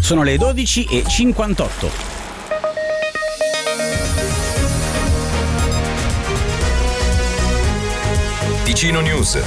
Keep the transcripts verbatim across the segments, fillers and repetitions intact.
Sono le dodici e cinquantotto. Ticino News.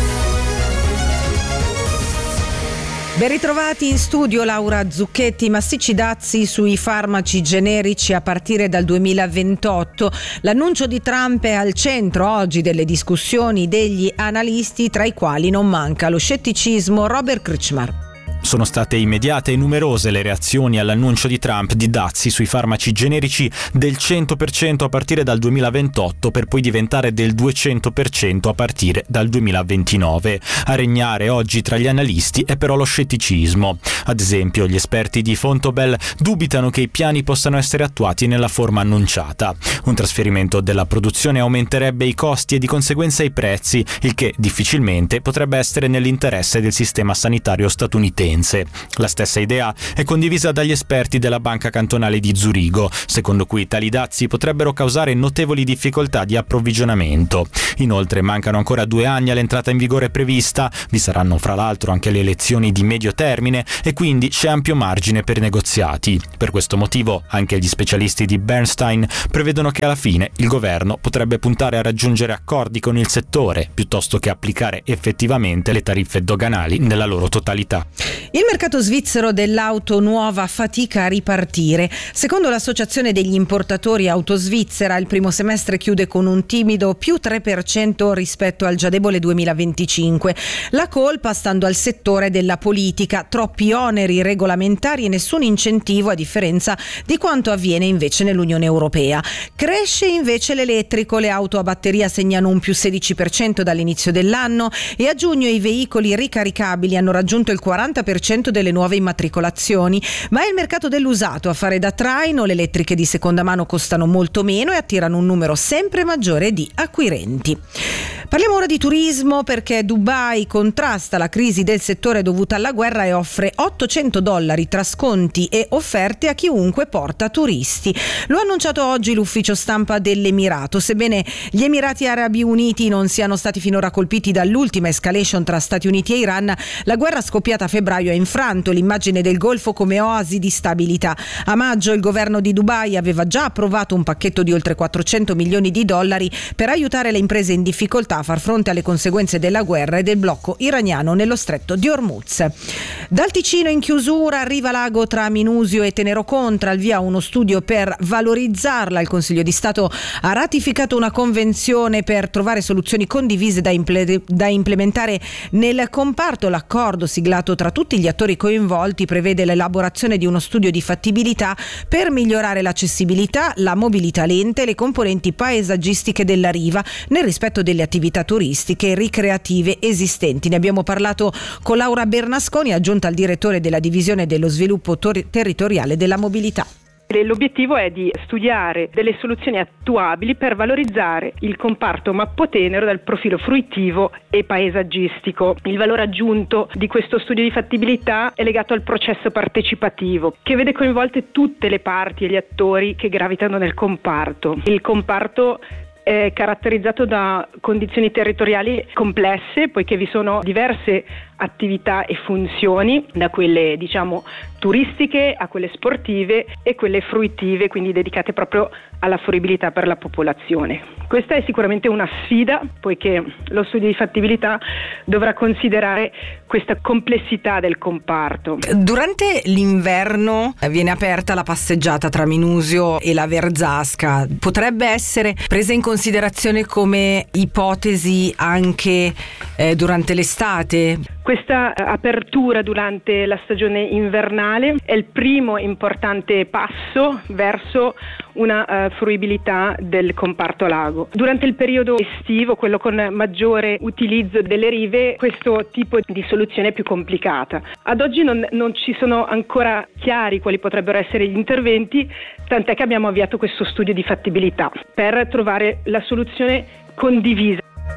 Ben ritrovati in studio Laura Zucchetti. Massicci dazi sui farmaci generici a partire dal duemilaventotto. L'annuncio di Trump è al centro oggi delle discussioni degli analisti, tra i quali non manca lo scetticismo. Robert Krčmar. Sono state immediate e numerose le reazioni all'annuncio di Trump di dazi sui farmaci generici del cento per cento a partire dal duemilaventotto, per poi diventare del duecento per cento a partire dal duemilaventinove. A regnare oggi tra gli analisti è però lo scetticismo. Ad esempio, gli esperti di Vontobel dubitano che i piani possano essere attuati nella forma annunciata. Un trasferimento della produzione aumenterebbe i costi e di conseguenza i prezzi, il che difficilmente potrebbe essere nell'interesse del sistema sanitario statunitense. La stessa idea è condivisa dagli esperti della Banca Cantonale di Zurigo, secondo cui tali dazi potrebbero causare notevoli difficoltà di approvvigionamento. Inoltre mancano ancora due anni all'entrata in vigore prevista, vi saranno fra l'altro anche le elezioni di medio termine e quindi c'è ampio margine per negoziati. Per questo motivo anche gli specialisti di Bernstein prevedono che alla fine il governo potrebbe puntare a raggiungere accordi con il settore piuttosto che applicare effettivamente le tariffe doganali nella loro totalità. Il mercato svizzero dell'auto nuova fatica a ripartire. Secondo l'Associazione degli importatori auto svizzera, il primo semestre chiude con un timido più tre per cento rispetto al già debole duemilaventicinque. La colpa stando al settore della politica, troppi oneri regolamentari e nessun incentivo, a differenza di quanto avviene invece nell'Unione Europea. Cresce invece l'elettrico, le auto a batteria segnano un più sedici per cento dall'inizio dell'anno e a giugno i veicoli ricaricabili hanno raggiunto il quaranta per cento delle nuove immatricolazioni, ma è il mercato dell'usato a fare da traino. Le elettriche di seconda mano costano molto meno e attirano un numero sempre maggiore di acquirenti. Parliamo ora di turismo, perché Dubai contrasta la crisi del settore dovuta alla guerra e offre ottocento dollari tra sconti e offerte a chiunque porta turisti. Lo ha annunciato oggi l'ufficio stampa dell'Emirato. Sebbene gli Emirati Arabi Uniti non siano stati finora colpiti dall'ultima escalation tra Stati Uniti e Iran, la guerra scoppiata a febbraio ha infranto l'immagine del Golfo come oasi di stabilità. A maggio il governo di Dubai aveva già approvato un pacchetto di oltre quattrocento milioni di dollari per aiutare le imprese in difficoltà a far fronte alle conseguenze della guerra e del blocco iraniano nello stretto di Hormuz. Dal Ticino in chiusura arriva l'ago tra Minusio e Tenerocontra, al via uno studio per valorizzarla. Il Consiglio di Stato ha ratificato una convenzione per trovare soluzioni condivise da, imple- da implementare nel comparto. L'accordo siglato tra tutti gli attori coinvolti prevede l'elaborazione di uno studio di fattibilità per migliorare l'accessibilità, la mobilità lenta e le componenti paesaggistiche della riva nel rispetto delle attività turistiche e ricreative esistenti. Ne abbiamo parlato con Laura Bernasconi, aggiunta al direttore della divisione dello sviluppo tor- territoriale della mobilità. L'obiettivo è di studiare delle soluzioni attuabili per valorizzare il comparto Mappotenero dal profilo fruitivo e paesaggistico. Il valore aggiunto di questo studio di fattibilità è legato al processo partecipativo, che vede coinvolte tutte le parti e gli attori che gravitano nel comparto. Il comparto è caratterizzato da condizioni territoriali complesse, poiché vi sono diverse attività e funzioni, da quelle diciamo turistiche a quelle sportive e quelle fruitive, quindi dedicate proprio alla fruibilità per la popolazione. Questa è sicuramente una sfida, poiché lo studio di fattibilità dovrà considerare questa complessità del comparto. Durante l'inverno viene aperta la passeggiata tra Minusio e la Verzasca. Potrebbe essere presa in considerazione come ipotesi anche eh, durante l'estate? Questa apertura durante la stagione invernale è il primo importante passo verso una uh, fruibilità del comparto lago. Durante il periodo estivo, quello con maggiore utilizzo delle rive, questo tipo di soluzione è più complicata. Ad oggi non, non ci sono ancora chiari quali potrebbero essere gli interventi, tant'è che abbiamo avviato questo studio di fattibilità per trovare la soluzione condivisa.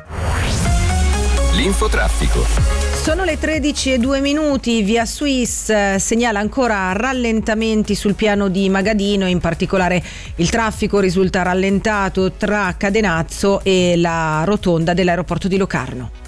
L'infotraffico. Sono le tredici e due minuti. Via Suisse segnala ancora rallentamenti sul piano di Magadino, in particolare il traffico risulta rallentato tra Cadenazzo e la rotonda dell'aeroporto di Locarno.